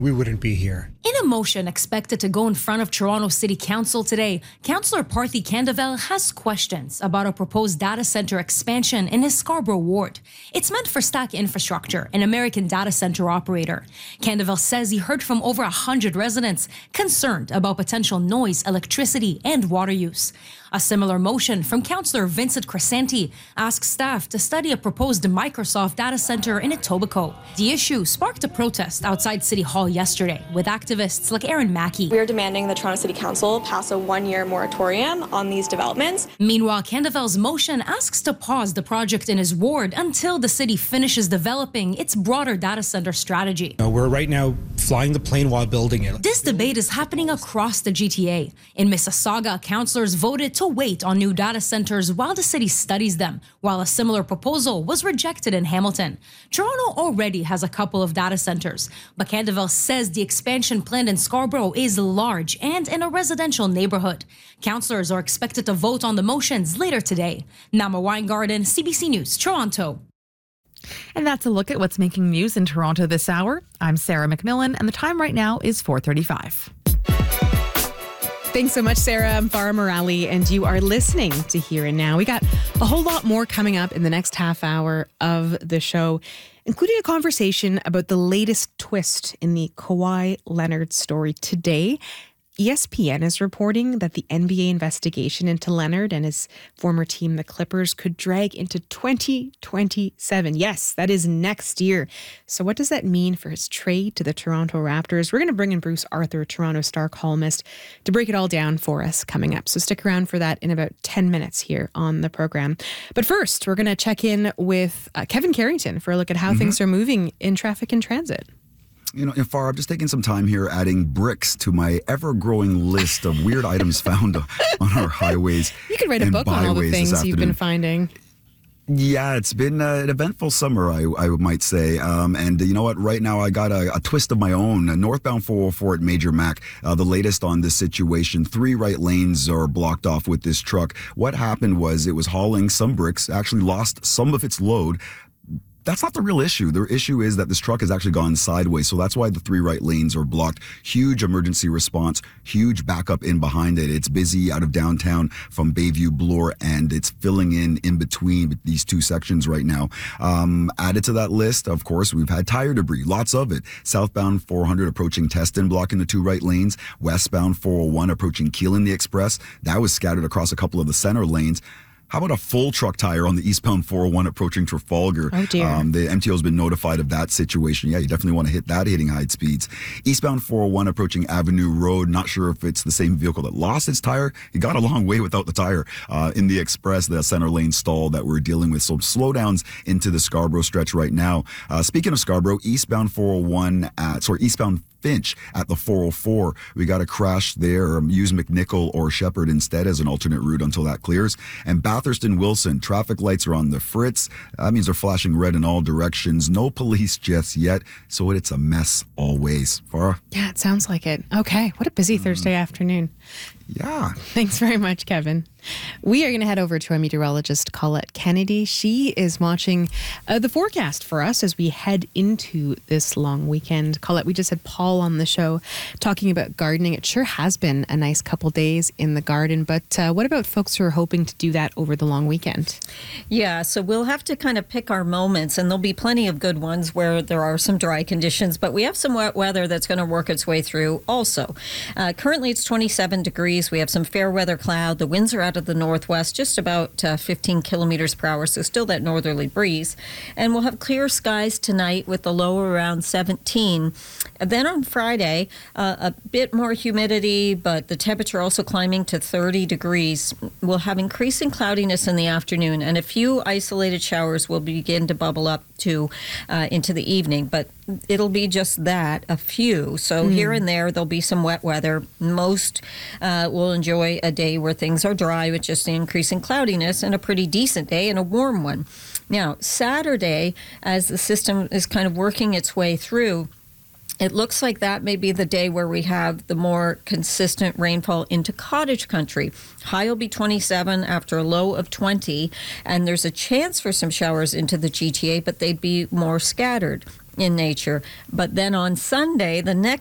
we wouldn't be here. In a motion expected to go in front of Toronto City Council today, Councillor Parthy Candavel has questions about a proposed data center expansion in his Scarborough ward. It's meant for Stack Infrastructure, an American data center operator. Candavel says he heard from over 100 residents concerned about potential noise, electricity, and water use. A similar motion from Councillor Vincent Crescenti asks staff to study a proposed Microsoft data center in Etobicoke. The issue sparked a protest outside City Hall yesterday with activists like Aaron Mackey. We are demanding the Toronto City Council pass a one-year moratorium on these developments. Meanwhile, Candavel's motion asks to pause the project in his ward until the city finishes developing its broader data center strategy. We're right now flying the plane while building it. This debate is happening across the GTA. In Mississauga, councillors voted to wait on new data centers while the city studies them, while a similar proposal was rejected in Hamilton. Toronto already has a couple of data centers, but Candavel says the expansion planned in Scarborough is large and in a residential neighborhood. Councillors are expected to vote on the motions later today. Nama Weingarten, CBC News, Toronto. And that's a look at what's making news in Toronto this hour. I'm Sarah McMillan, and the time right now is 4:35. Thanks so much, Sarah. I'm Farah Morali, and you are listening to Here and Now. We got a whole lot more coming up in the next half hour of the show, including a conversation about the latest twist in the Kawhi Leonard story today. ESPN is reporting that the NBA investigation into Leonard and his former team, the Clippers, could drag into 2027. Yes, that is next year. So what does that mean for his trade to the Toronto Raptors? We're going to bring in Bruce Arthur, Toronto Star columnist, to break it all down for us coming up. So stick around for that in about 10 minutes here on the program. But first, we're going to check in with Kevin Carrington for a look at how things are moving in traffic and transit. You know, Farah, I'm just taking some time here adding bricks to my ever-growing list of weird items found on our highways. You could write a book on all the things you've been finding. Yeah, it's been an eventful summer, I might say. And you know what? Right now, I got a twist of my own. Northbound 404 at Major Mac, the latest on this situation. 3 right lanes are blocked off with this truck. What happened was it was hauling some bricks, actually lost some of its load. That's not the real issue. The issue is that this truck has actually gone sideways. So that's why the 3 right lanes are blocked. Huge emergency response, huge backup in behind it. It's busy out of downtown from Bayview, Bloor, and it's filling in between these 2 sections right now. Added to that list, of course, we've had tire debris, lots of it. Southbound 400 approaching Teston, blocking the 2 right lanes. Westbound 401 approaching Keelan the Express. That was scattered across a couple of the center lanes. How about a full truck tire on the eastbound 401 approaching Trafalgar? Oh, dear. The MTO has been notified of that situation. Yeah, you definitely want to hit that hitting high speeds. Eastbound 401 approaching Avenue Road. Not sure if it's the same vehicle that lost its tire. It got a long way without the tire. In the Express, the center lane stall that we're dealing with. So slowdowns into the Scarborough stretch right now. Speaking of Scarborough, eastbound 401 eastbound Finch at the 404. We got a crash there. Use McNichol or Shepherd instead as an alternate route until that clears. And Bathurst and Wilson, traffic lights are on the fritz. That means they're flashing red in all directions. No police just yet, so it's a mess always. Farah? Yeah, it sounds like it. Okay, what a busy Thursday afternoon. Yeah. Thanks very much, Kevin. We are going to head over to our meteorologist, Colette Kennedy. She is watching the forecast for us as we head into this long weekend. Colette, we just had Paul on the show talking about gardening. It sure has been a nice couple days in the garden, but what about folks who are hoping to do that over the long weekend? Yeah, so we'll have to kind of pick our moments, and there'll be plenty of good ones where there are some dry conditions, but we have some wet weather that's going to work its way through also. Currently, it's 27 degrees. We have some fair weather cloud. The winds are out of the northwest, just about 15 kilometers per hour, so still that northerly breeze. And we'll have clear skies tonight with the low around 17. And then on Friday, a bit more humidity, but the temperature also climbing to 30 degrees. We'll have increasing cloudiness in the afternoon, and a few isolated showers will begin to bubble up into the evening, but it'll be just that, a few. So here and there, there'll be some wet weather. Most will enjoy a day where things are dry with just the increasing cloudiness, and a pretty decent day and a warm one. Now, Saturday, as the system is kind of working its way through, it looks like that may be the day where we have the more consistent rainfall into cottage country. High will be 27 after a low of 20, and there's a chance for some showers into the GTA, but they'd be more scattered. in nature. But then on Sunday, the next